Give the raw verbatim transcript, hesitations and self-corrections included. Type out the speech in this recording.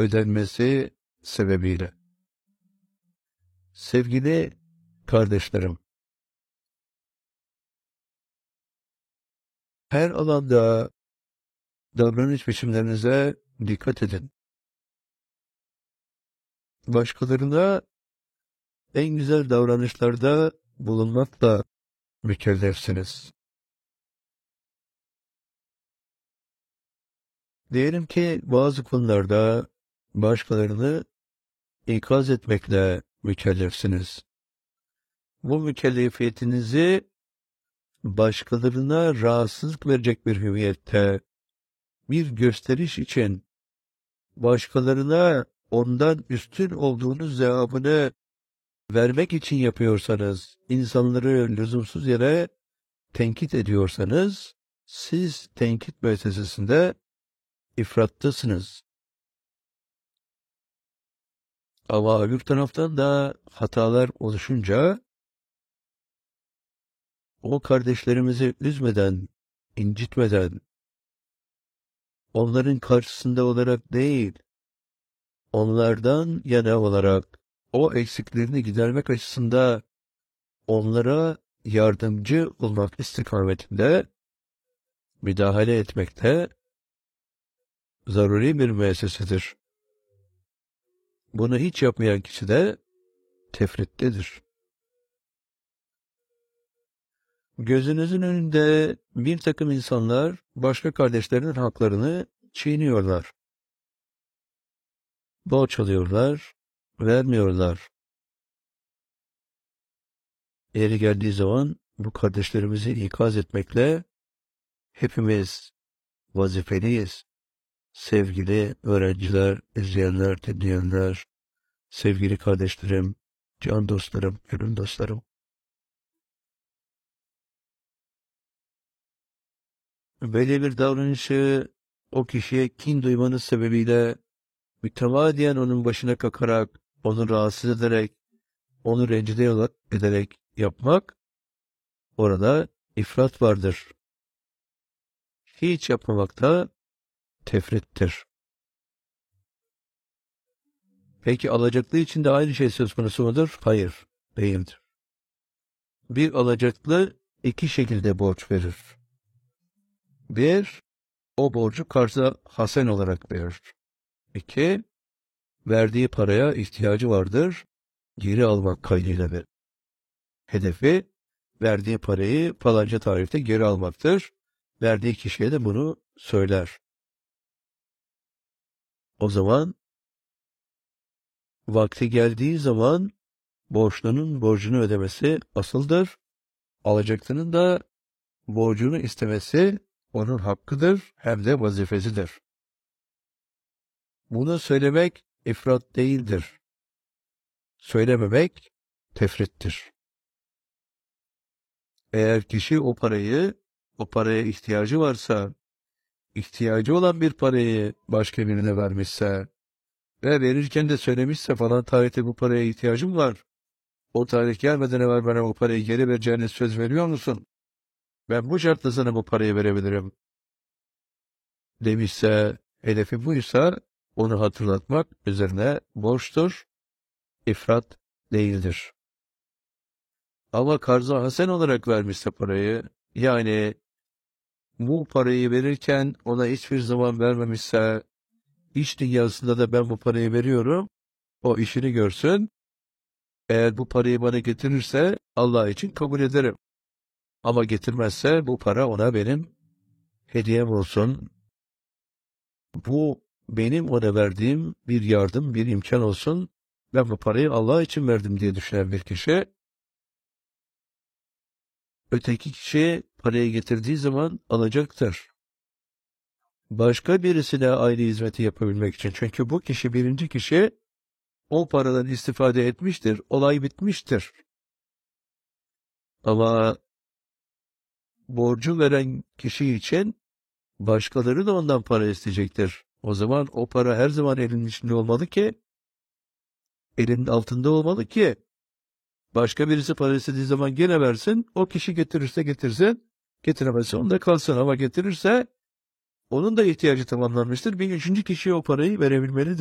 ödenmesi sebebiyle. Sevgili kardeşlerim, her alanda davranış biçimlerinize dikkat edin. Başkalarına en güzel davranışlarda bulunmakla mükellefsiniz. Diyelim ki bazı konularda başkalarını ikaz etmekle mükellefsiniz. Bu mükellefiyetinizi başkalarına rahatsızlık verecek bir hüviyette, bir gösteriş için, başkalarına ondan üstün olduğunuz cevabını vermek için yapıyorsanız, insanları lüzumsuz yere tenkit ediyorsanız, siz tenkit müessesesinde ifrattasınız. Ama öbür taraftan da hatalar oluşunca, o kardeşlerimizi üzmeden, incitmeden, onların karşısında olarak değil, onlardan yana olarak, o eksiklerini gidermek açısından onlara yardımcı olmak istikametinde müdahale etmekte zaruri bir müessesedir. Bunu hiç yapmayan kişi de tefrittedir. Gözünüzün önünde bir takım insanlar başka kardeşlerinin haklarını çiğniyorlar. Borç alıyorlar, vermiyorlar. Yeri geldiği zaman bu kardeşlerimizi ikaz etmekle hepimiz vazifeliyiz. Sevgili öğrenciler, izleyenler, dinleyenler, sevgili kardeşlerim, can dostlarım, gönül dostlarım. Böyle bir davranışı o kişiye kin duymanız sebebiyle mütemadiyen onun başına kakarak, onu rahatsız ederek, onu rencide ederek yapmak, orada ifrat vardır. Hiç yapmamakta tefrittir. Peki alacaklı için de aynı şey söz konusu mudur? Hayır, değildir. Bir alacaklı iki şekilde borç verir. Bir, o borcu karza hasen olarak verir. İki, verdiği paraya ihtiyacı vardır, geri almak kaydıyla verir. Hedefi, verdiği parayı falanca tarihte geri almaktır. Verdiği kişiye de bunu söyler. O zaman, vakti geldiği zaman borçlunun borcunu ödemesi asıldır. Alacaklının da borcunu istemesi onun hakkıdır, hem de vazifesidir. Bunu söylemek ifrat değildir. Söylememek tefrittir. Eğer kişi o parayı, o paraya ihtiyacı varsa, ihtiyacı olan bir parayı başka birine vermişse ve verirken de söylemişse falan tarihte bu paraya ihtiyacım var, o tarih gelmeden evvel bana o parayı geri vereceğine söz veriyor musun? Ben bu şartla sana bu parayı verebilirim demişse, hedefi buysa onu hatırlatmak üzerine borçtur, ifrat değildir. Ama karza hasen olarak vermişse parayı, yani bu parayı verirken ona hiçbir zaman vermemişse, iş dünyasında da ben bu parayı veriyorum, o işini görsün, eğer bu parayı bana getirirse Allah için kabul ederim. Ama getirmezse bu para ona benim hediyem olsun. Bu benim ona verdiğim bir yardım, bir imkan olsun. Ben bu parayı Allah için verdim diye düşünen bir kişi, öteki kişi parayı getirdiği zaman alacaktır. Başka birisine aynı hizmeti yapabilmek için. Çünkü bu kişi, birinci kişi, o paradan istifade etmiştir. Olay bitmiştir. Ama borcu veren kişi için başkaları da ondan para isteyecektir. O zaman o para her zaman elinin içinde olmalı ki, elinin altında olmalı ki, başka birisi para istediği zaman gene versin, o kişi getirirse getirsin, getiremezse onda kalsın, ama getirirse onun da ihtiyacı tamamlanmıştır. Bir üçüncü kişiye o parayı verebilmelidir.